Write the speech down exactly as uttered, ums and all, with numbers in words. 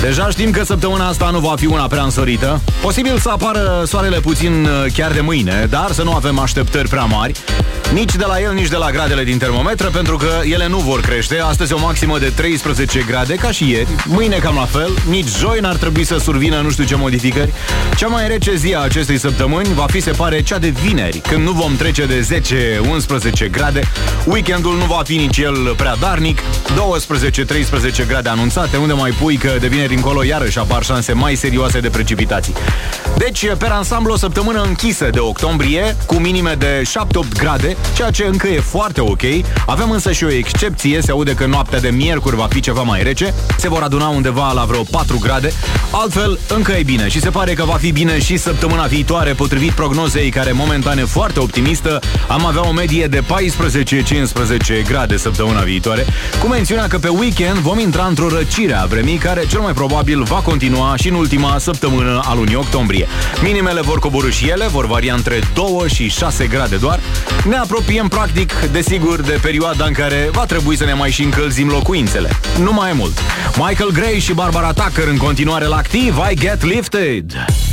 Deja știm că săptămâna asta nu va fi una prea însorită. Posibil să apară soarele puțin chiar de mâine, dar să nu avem așteptări prea mari, nici de la el, nici de la gradele din termometră, pentru că ele nu vor crește. Astăzi o maximă de treisprezece grade, ca și ieri. Mâine cam la fel. Nici joi n-ar trebui să survină nu știu ce modificări. Cea mai rece zi a acestei săptămâni va fi, se pare, cea de vineri, când nu vom trece de zece unsprezece grade. Weekendul nu va fi nici el prea darnic. douăsprezece treisprezece grade anunțate, unde mai pui că de vineri încolo iarăși apar șanse mai serioase de precipitații. Deci, pe ansamblu, o săptămână închisă de octombrie, cu minime de șapte opt grade, ceea ce încă e foarte ok. Avem însă și o excepție, se aude că noaptea de miercuri va fi ceva mai rece, se vor aduna undeva la vreo patru grade, altfel încă e bine și se pare că va fi bine și săptămâna viitoare, potrivit prognozei care momentan e foarte optimistă. Am avea o medie de paisprezece cincisprezece grade săptămâna viitoare, cu mențiunea că pe weekend vom intra într-o răcire a vremii care cel mai probabil va continua și în ultima săptămână a lunii octombrie. Minimele vor coborî și ele, vor varia între doi și șase grade doar. Ne apropiem practic, desigur, de perioada în care va trebui să ne mai și încălzim locuințele. Nu mai e mult. Michael Gray și Barbara Tucker în continuare la activ. I Get Lifted.